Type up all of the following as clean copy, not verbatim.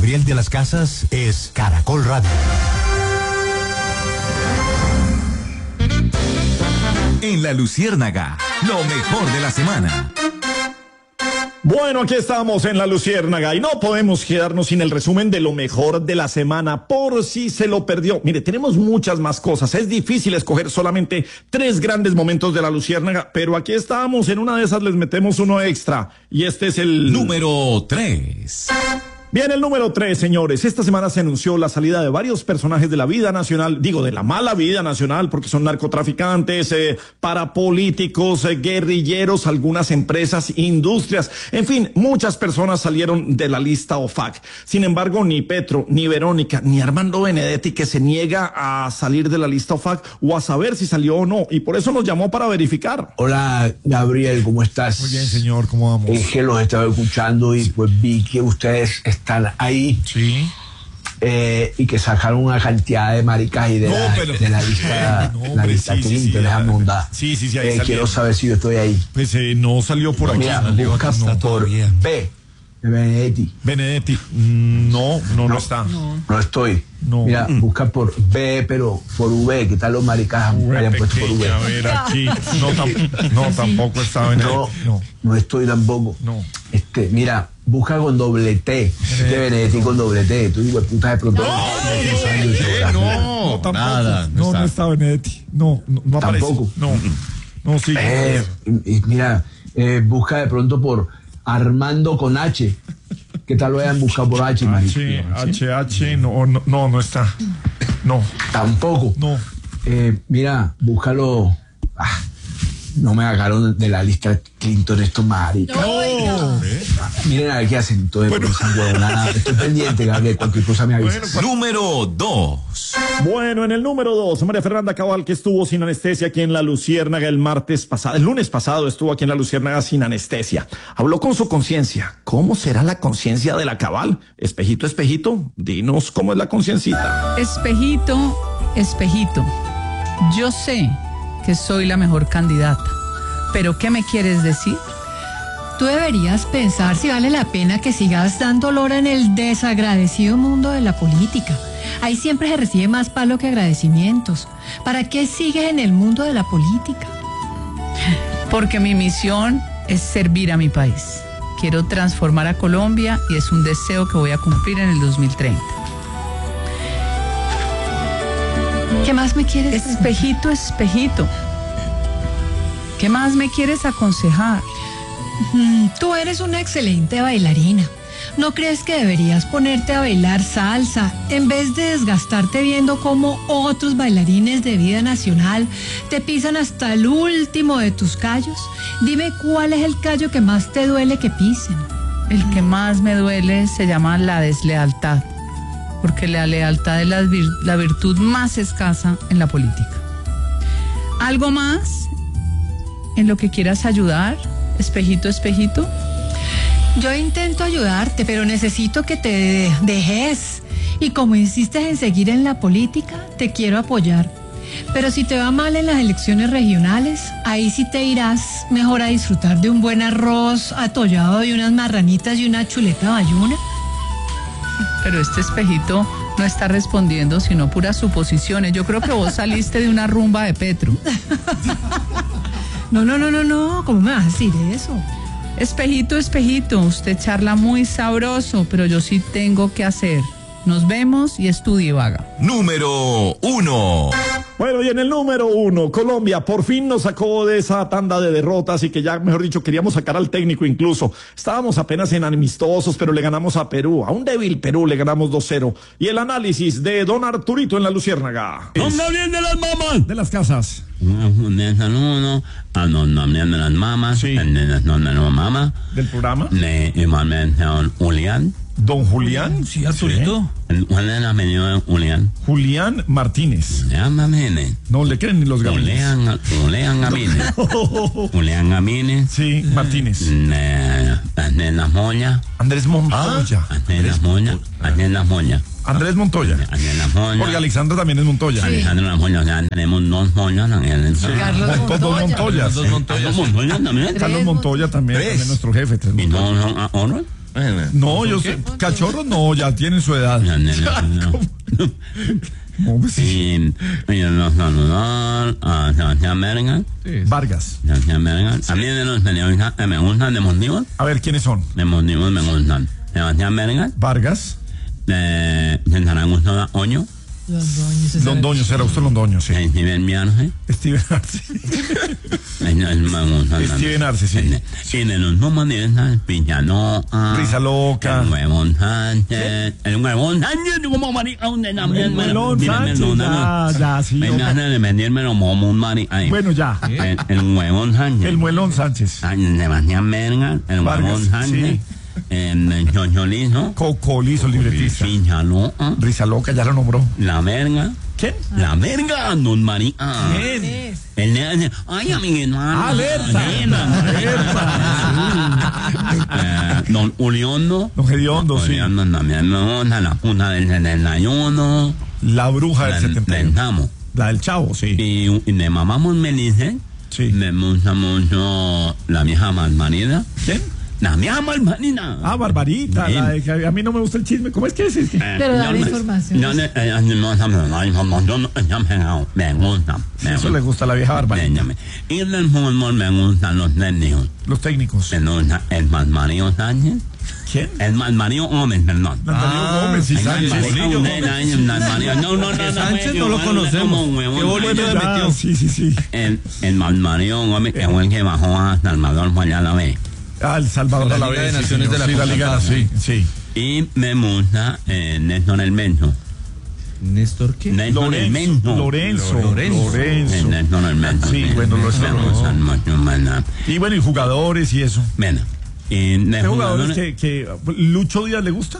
Gabriel de las Casas es Caracol Radio. En La Luciérnaga, lo mejor de la semana. Bueno, aquí estamos en La Luciérnaga y no podemos quedarnos sin el resumen de lo mejor de la semana por si se lo perdió. Mire, tenemos muchas más cosas. Es difícil escoger solamente 3 grandes momentos de La Luciérnaga, pero aquí estamos. En una de esas les metemos uno extra y este es el número 3. Bien, el número 3, señores. Esta semana se anunció la salida de varios personajes de la vida nacional, de la mala vida nacional, porque son narcotraficantes, parapolíticos, guerrilleros, algunas empresas, industrias, en fin, muchas personas salieron de la lista OFAC. Sin embargo, ni Petro, ni Verónica, ni Armando Benedetti, que se niega a salir de la lista OFAC o a saber si salió o no, y por eso nos llamó para verificar. Hola, Gabriel, ¿cómo estás? Muy bien, señor, ¿cómo vamos? Es que los estaba escuchando y pues vi que ustedes están ahí. Sí. Y que sacaron una cantidad de maricas y de la lista Clinton, esa monda. Sí, ahí quiero saber si yo estoy ahí. Pues no salió por aquí. Mira, busca por B de Benedetti. No está. No estoy. No. Mira, busca por B, pero por V. ¿Qué tal los maricas hayan puesto por V? A ver, aquí. No, tampoco está Benedetti. No estoy tampoco. No. Mira, busca con doble T. Benedetti con doble T. Tú digo, puta de pronto. No, tampoco. Nada. No está Benedetti. No aparece. Tampoco. No, sí. Mira, busca de pronto por Armando con H. ¿Qué tal lo hayan buscado por H, marico? H, no está. No. Tampoco. No. Mira, búscalo. No me sacaron de la lista Clinton estos maricas. No. Miren a ver qué hacen. Estoy pendiente, Gabriel. Cualquier cosa me avisa. Número 2. Bueno, en el número 2, María Fernanda Cabal, que estuvo sin anestesia aquí en La Luciérnaga el lunes pasado estuvo aquí en La Luciérnaga sin anestesia. Habló con su conciencia. ¿Cómo será la conciencia de la Cabal? Espejito, espejito, dinos cómo es la conciencita. Espejito, espejito, yo sé que soy la mejor candidata, pero ¿qué me quieres decir? Tú deberías pensar si vale la pena que sigas dando lora en el desagradecido mundo de la política. Ahí siempre se recibe más palo que agradecimientos. ¿Para qué sigues en el mundo de la política? Porque mi misión es servir a mi país. Quiero transformar a Colombia y es un deseo que voy a cumplir en el 2030. ¿Qué más me quieres? Espejito, espejito. ¿Qué más me quieres aconsejar? Tú eres una excelente bailarina. ¿No crees que deberías ponerte a bailar salsa en vez de desgastarte viendo cómo otros bailarines de vida nacional te pisan hasta el último de tus callos? Dime cuál es el callo que más te duele que pisen. El que más me duele se llama la deslealtad, porque la lealtad es la virtud más escasa en la política. ¿Algo más en lo que quieras ayudar, espejito, espejito? Yo intento ayudarte, pero necesito que te dejes. Y como insistes en seguir en la política, te quiero apoyar. Pero si te va mal en las elecciones regionales, ahí sí te irás mejor a disfrutar de un buen arroz atollado de unas marranitas y una chuleta bayuna. Pero este espejito no está respondiendo, sino puras suposiciones. Yo creo que vos saliste de una rumba de Petro. No, ¿cómo me vas a decir eso? Espejito, espejito, usted charla muy sabroso, pero yo sí tengo que hacer. Nos vemos y estudie vaga. Número 1. Bueno, y en el número 1, Colombia por fin nos sacó de esa tanda de derrotas y que ya, mejor dicho, queríamos sacar al técnico incluso. Estábamos apenas en amistosos, pero le ganamos a Perú. A un débil Perú le ganamos 2-0. Y el análisis de don Arturito en La Luciérnaga. ¡Hombre bien de las mamas! De las casas. Un saludo a los nombres de las mamas. Sí. Del programa. Igualmente a Julián. Don Julián. Sí, Arturito. ¿Cuál es el apellido de Julián? Julián Martínez. Julián Gamínez. No le creen ni los gamines. Julián Gamínez. Julián Gamínez. Sí, Martínez. Andrés Moya. Andrés Montoya. Andrés Moya. Andrés Montoya. Porque Alexandra también es Montoya. Alexandra Moya. Ya tenemos dos Moyas. Dos Montoyas. Dos Montoyas también. Carlos Montoya también es nuestro jefe. ¿Y todos son oro? No, yo sé. Cachorros no, ya tienen su edad. No, no, no, no. No, pues sí. Y los saludar a Sebastián Bergan. Vargas. Sebastián Bergan. A mí de los periodistas que me gustan de motivos. A ver, ¿quiénes son? De motivos me gustan. Sebastián Bergan. Vargas. De Santana Oño. Londoño, será usted Londoño, sí. Steven Miarce. Steven Arce. Steven Arce, sí. Y de los humoristas, Pichaloca. Risa Loca. El Huevón Sánchez. El Huevón Sánchez, como marica, donde también. El Huevón Sánchez, ya, sí. Me hace de venderme como un marica. Bueno, ya. El Huevón Sánchez. El Muelón Sánchez. Sebastián Bergan. El Huevón Sánchez. El Chocholizo. Cocolizo, el libretista. Pichaloca. Risa Loca, ya lo nombró. La Verga. ¿Quién? La Verga, don marica. ¿Quién? Él le hace, ay, amiguito. Alerta. Don Uliondo. Don Gediondo, sí. Uliondo también me gusta, la puta del 71. La bruja del 71. Pensamos. La del Chavo, sí. Y de mamamos Melice. Sí. Me gusta mucho la vieja Malmarida. ¿Quién? La vieja Malmarida. Ah, Barbarita. Bien. La de que a mí no me gusta el chisme. ¿Cómo es que es? Pero da la información. Me gusta. Eso le gusta a la vieja Barbarita. Y del fútbol me gustan los técnicos. Los técnicos. Me gusta el Malmario Sánchez. ¿Quién? El Malmario Gómez, perdón. Darío Gómez y Sánchez. Sánchez no lo conocemos. Qué bolillo le metió. Sí. El Malmario Gómez, que fue el que bajó a Salvador fue allá a la vez. Ah, El Salvador La a la Liga vez. de Naciones de la sí, la Liga, CONCACAF. sí. Y me gusta Néstor El Menso. ¿Néstor qué? Néstor El Menso. Lorenzo. Néstor El Menso. Sí, bueno, lo me gustan mucho, ¿verdad? Y bueno, y jugadores y eso. Bueno. Y de ¿Qué jugadores que Lucho Díaz le gusta?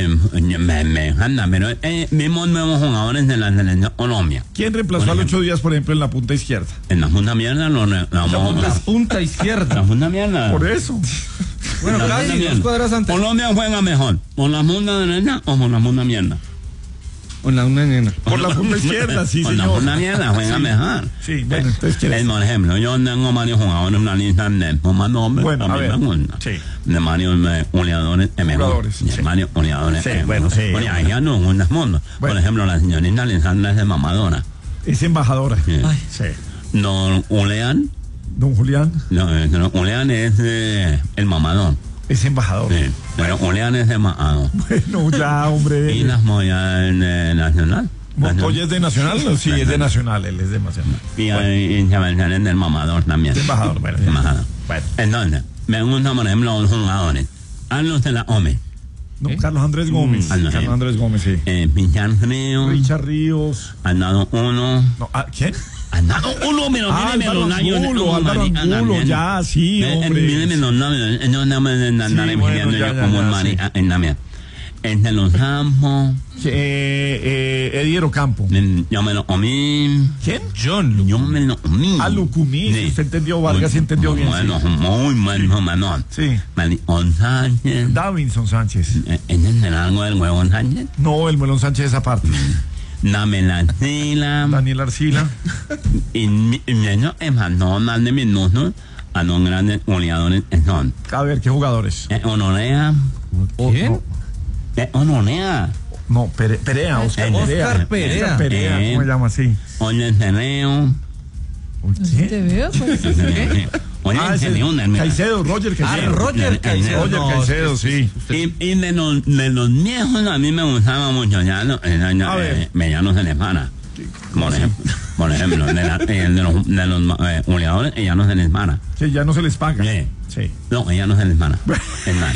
me encanta, pero mismos nuevos jugadores de la selección Colombia. ¿Quién reemplazó a Lucho Díaz, por ejemplo, en la punta izquierda? En la punta mierda La punta izquierda. La punta mierda. Por eso. Bueno, La casi punta dos mierda. cuadras antes. Colombia juega mejor, ¿por la punta derecha o por la punta mierda? Con la una nena. Por la punta izquierda, sí, por señor. la punta mierda juega mejor. Sí, bueno, entonces ¿quién Por ejemplo, yo tengo varios jugadores en una lista de más nombres. Bueno, a ver. Me gusta. Sí. De varios goleadores Jugadores, de sí. varios goleadores. Sí, bueno, sí. Oye, allá no en el mundo. Bueno. Por ejemplo, la señorita Alessandra es de mamadora. Es embajadora. Sí. Sí. Don Julián. Don Julián No, Julián es el mamador. es embajador. Sí. Pero Julián es de mamador. Bueno, ya, hombre. Y las Moya Nacional. ¿Montoya es de Nacional? Sí, es de Nacional, él es de Nacional. Y Sebastián es del mamador también. De embajador, bueno. Embajador. Bueno. Entonces, me gustan, por ejemplo, los jugadores. Carlos de la Ome. No, Carlos Andrés Gómez. Carlos Andrés Gómez, sí. Pinchar Frío. Richard Ríos. Han dado uno. No, ¿quién? Han dado uno, pero míreme Álvaro los años. Angulo, ya, sí, hombre. Míreme los nombres. No me andaré pidiendo yo como un marica en la mía. Es de los Campos. Eddie Campo. Yo me lo comí. ¿Quién? Yo me lo comí. Lucumí, si usted entendió, Vargas entendió bien. Bueno, muy bueno, menor. Sí. Maricón Sánchez. Davinson Sánchez. ¿Entender algo del huevón Sánchez? No, el Melón Sánchez esa parte. Dame la Sila. Daniel Arcila. Y yo he mandado más de minutos a los grandes goleadores que son. A ver, ¿qué jugadores? Honorea. ¿Quién? Honorea. No, Perea, Oscar Oscar Perea. Perea. Oscar Perea, ¿cómo se llama así? Oye, Cerreo. ¿Te veo? Pues, ¿qué? Oye, ese Cerreo. Caicedo, Roger Caicedo. Roger Caicedo. Roger Caicedo, sí. Y de los viejos a mí me gustaba mucho. Ya no se les para. Por ejemplo, de los goleadores, ella no se les para. Sí, ya no se les paga. Sí. No, ella no se les para. Es más.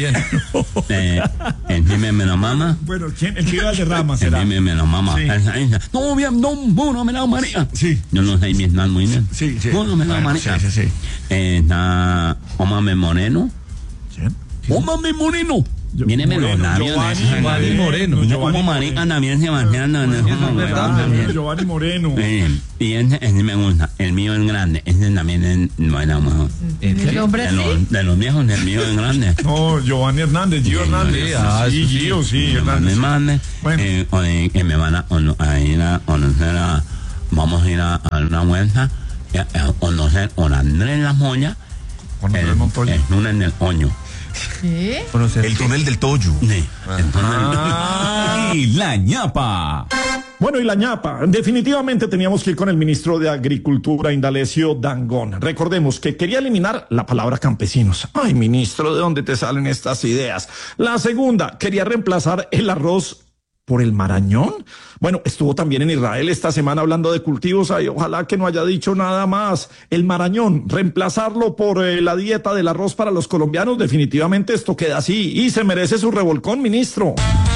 Encima me lo mama. Bueno, ¿quién? El que iba de rama será. Encima me lo mama. Sí. No, bien, no, me la María. Sí. Yo no sé Vietnam muy bien. Sí. No, me la María. Sí. Está Omame Moreno. ¿Quién? Omame Moreno. Míreme los labios. Giovanni Moreno. Yo como marica también Sebastián. Giovanni Moreno. Y ese me gusta. El mío es grande. Ese también es bueno. ¿El hombre sí? De los viejos, el mío es grande. No, Giovanni Hernández, Gio Hernández. Sí, Gio, sí, Hernández. Bueno. Que me van a ir a conocer vamos a ir a una vuelta a conocer a Andrés La Moya. Con Andrés Montoya. El lunes en el Oño. ¿Qué? El túnel del Toyo. Sí. Y la ñapa. Bueno, y la ñapa. Definitivamente teníamos que ir con el ministro de Agricultura, Indalecio Dangond. Recordemos que quería eliminar la palabra campesinos. Ay, ministro, ¿de dónde te salen estas ideas? La segunda, quería reemplazar el arroz por el marañón. Bueno, estuvo también en Israel esta semana hablando de cultivos. Ay, ojalá que no haya dicho nada más. El marañón, reemplazarlo por la dieta del arroz para los colombianos. Definitivamente esto queda así y se merece su revolcón, ministro.